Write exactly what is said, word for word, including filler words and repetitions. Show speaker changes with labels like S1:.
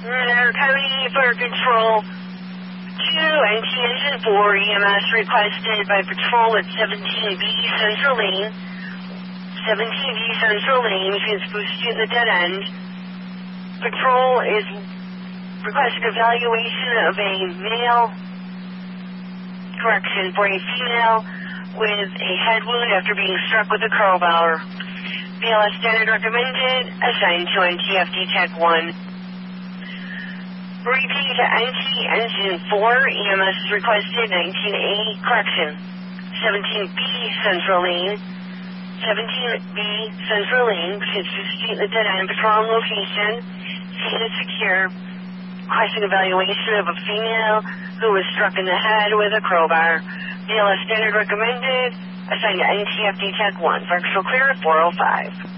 S1: Our County Fire Control two N T Engine four E M S requested by Patrol at seventeen B Central Lane. seventeen B Central Lane, which is supposed to the dead end. Patrol is requesting evaluation of a male, correction, for a female with a head wound after being struck with a crowbar. B L S standard recommended, assigned to N T F D Tech one. Repeat, N T Engine four, E M S requested, nineteen A, correction, seventeen B Central Lane, seventeen B Central Lane, which is fifteen the dead end, patrol location, scene is secure, requesting evaluation of a female who was struck in the head with a crowbar. B L S standard recommended, assigned to N T F D Tech one, virtual clear at four oh five.